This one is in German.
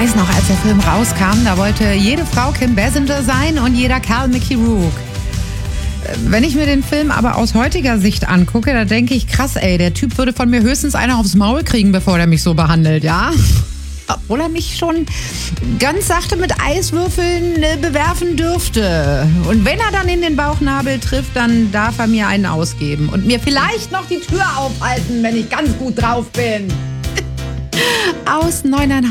weiß noch, als der Film rauskam, da wollte jede Frau Kim Basinger sein und jeder Kerl Mickey Rourke. Wenn ich mir den Film aber aus heutiger Sicht angucke, da denke ich, krass, ey, der Typ würde von mir höchstens einer aufs Maul kriegen, bevor er mich so behandelt, ja? Obwohl er mich schon ganz sachte mit Eiswürfeln bewerfen dürfte. Und wenn er dann in den Bauchnabel trifft, dann darf er mir einen ausgeben. Und mir vielleicht noch die Tür aufhalten, wenn ich ganz gut drauf bin. Aus 9,5